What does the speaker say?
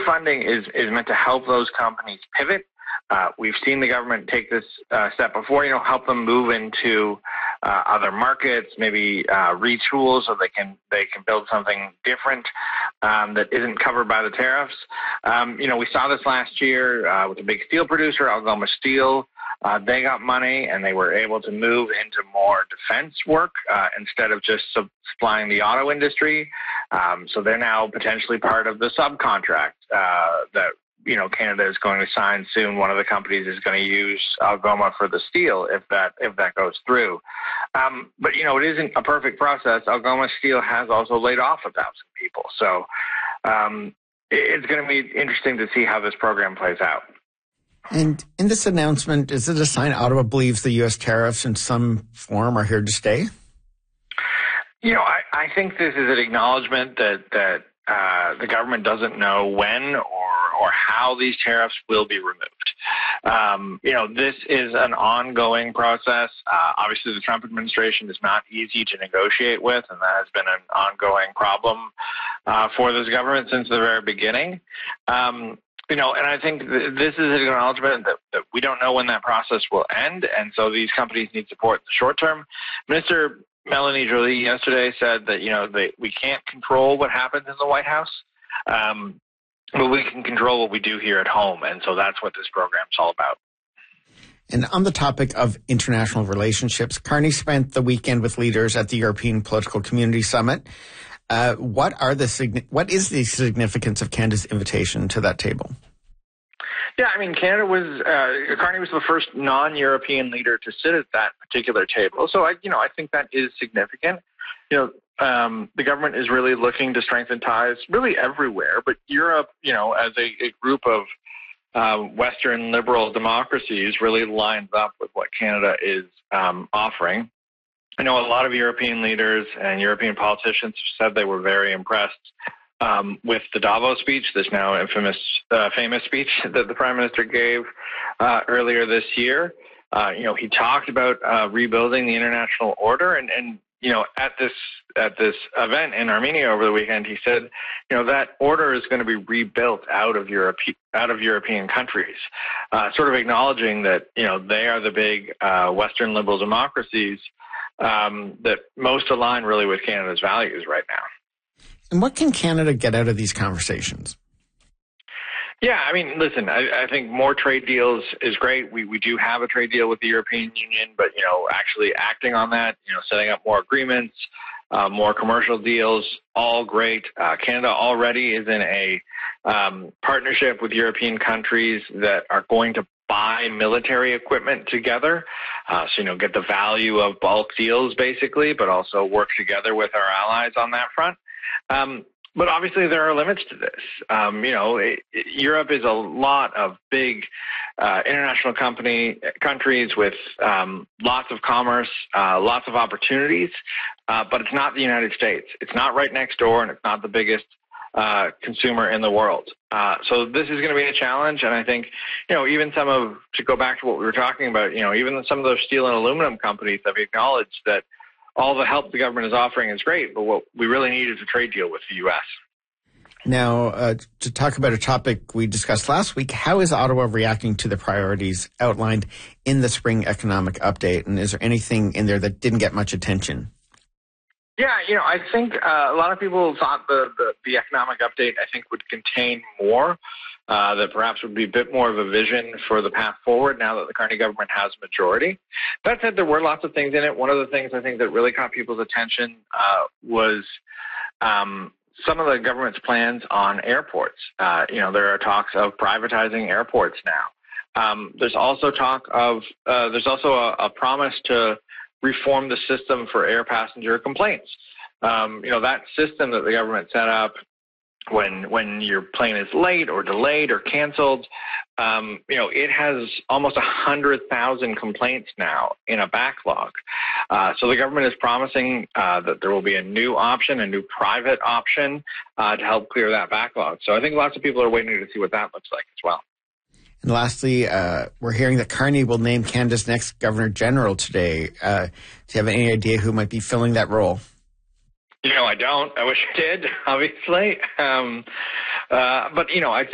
funding is meant to help those companies pivot. We've seen the government take this step before, help them move into other markets, maybe retool so they can build something different that isn't covered by the tariffs. We saw this last year with a big steel producer, Algoma Steel. They got money and they were able to move into more defense work instead of just supplying the auto industry. So they're now potentially part of the subcontract that Canada is going to sign soon. One of the companies is going to use Algoma for the steel if that goes through. But it isn't a perfect process. Algoma Steel has also laid off 1,000 people. So it's going to be interesting to see how this program plays out. And in this announcement, is it a sign Ottawa believes the U.S. tariffs in some form are here to stay? I think this is an acknowledgement that the government doesn't know when or how these tariffs will be removed. This is an ongoing process. Obviously, the Trump administration is not easy to negotiate with, and that has been an ongoing problem for this government since the very beginning. And I think this is an acknowledgement that we don't know when that process will end, and so these companies need support in the short term. Minister Melanie Joly yesterday said that, we can't control what happens in the White House, but we can control what we do here at home, and so that's what this program's all about. And on the topic of international relationships, Carney spent the weekend with leaders at the European Political Community Summit. What is the significance of Canada's invitation to that table? Yeah, Canada Carney was the first non-European leader to sit at that particular table. So I think that is significant. The government is really looking to strengthen ties really everywhere, but Europe, as a group of Western liberal democracies really lines up with what Canada is offering. I know a lot of European leaders and European politicians said they were very impressed with the Davos speech, this now famous speech that the Prime Minister gave earlier this year. He talked about rebuilding the international order, and at this event in Armenia over the weekend, he said, that order is going to be rebuilt out of European countries, sort of acknowledging that they are the big Western liberal democracies that most align really with Canada's values right now. And what can Canada get out of these conversations? Yeah, listen, I think more trade deals is great. We do have a trade deal with the European Union, but, actually acting on that, setting up more agreements, more commercial deals, all great. Canada already is in a partnership with European countries that are going to buy military equipment together. So, get the value of bulk deals, basically, but also work together with our allies on that front. But obviously there are limits to this. Europe is a lot of big international countries with lots of commerce, lots of opportunities, but it's not the United States. It's not right next door, and it's not the biggest consumer in the world. So this is going to be a challenge, and I think, even to go back to what we were talking about, even some of those steel and aluminum companies have acknowledged that all the help the government is offering is great, but what we really need is a trade deal with the U.S. Now, to talk about a topic we discussed last week, how is Ottawa reacting to the priorities outlined in the spring economic update? And is there anything in there that didn't get much attention? Yeah, I think a lot of people thought the economic update, I think, would contain more, that perhaps would be a bit more of a vision for the path forward now that the Carney government has majority. That said, there were lots of things in it. One of the things I think that really caught people's attention was some of the government's plans on airports. There are talks of privatizing airports now. There's also a promise to reform the system for air passenger complaints. That system that the government set up when your plane is late or delayed or canceled, it has almost 100,000 complaints now in a backlog. So the government is promising that there will be a new private option to help clear that backlog. So I think lots of people are waiting to see what that looks like as well. And lastly, we're hearing that Carney will name Canada's next Governor General today. Do you have any idea who might be filling that role? I don't. I wish I did, obviously. But, I